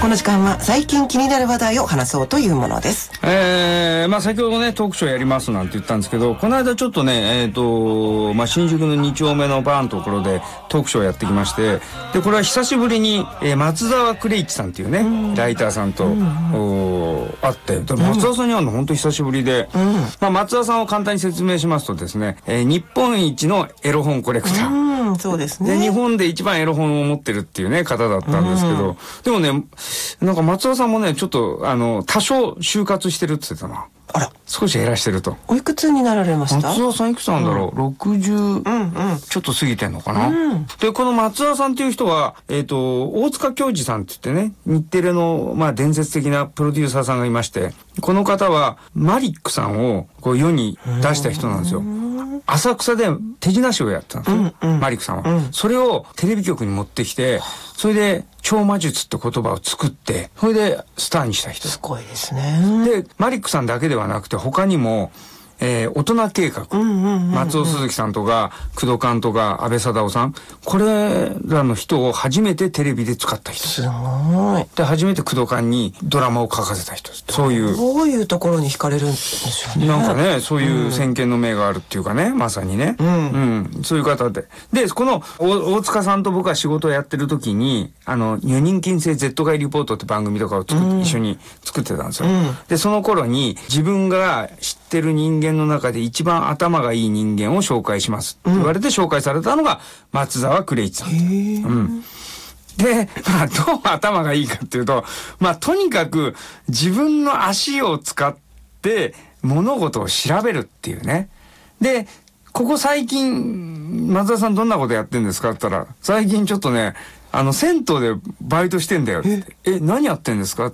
この時間は最近気になる話題を話そうというものです。 先ほどねトークショーやりますなんて言ったんですけど、この間ちょっとね新宿の2丁目のバーのところでトークショーやってきまして、でこれは久しぶりに、松沢クレイチさんっていうね、ライターさんと、会って、で松沢さんに会うの本当に久しぶりで、松沢さんを簡単に説明しますとですね、日本一のエロ本コレクター、 そうですね。 で日本で一番エロ本を持ってるっていうね方だったんですけど、でもねなんか松沢さんもねちょっと多少就活してるって言ってたな。 あら、 少し減らしてると。 おいくつになられました？ 松沢さんいくつなんだろう、60、ちょっと過ぎてんのかな、でこの松沢さんっていう人は大塚教授さんって言ってね、日テレの伝説的なプロデューサーさんがいまして、この方はマリックさんをこう世に出した人なんですよ。浅草で手品師をやったんですよ、マリックさんは、それをテレビ局に持ってきて、それで超魔術って言葉を作って、それでスターにした人。 すごいですね。 でマリックさんだけではなくて他にも大人計画、松尾鈴木さんとか工藤官とか安倍貞夫さん、これらの人を初めてテレビで使った人。 すごい。 で初めて工藤官にドラマを書かせた人。そういうどういうところに惹かれるんでしょうね。 なんかね、そういう先見の明があるっていうかね、まさにね、そういう方で、この大塚さんと僕は仕事をやってる時に女人禁制 Z 街リポートって番組とかを一緒に作ってたんですよ、でその頃に自分が知ってる人間の中で一番頭がいい人間を紹介しますって言われて紹介されたのが松沢クレイチさん。で、どう頭がいいかっていうと、とにかく自分の足を使って物事を調べるっていうね。で、ここ最近、松田さんどんなことやってんですかって言ったら、最近ちょっとね、銭湯でバイトしてんだよって。何やってんですか？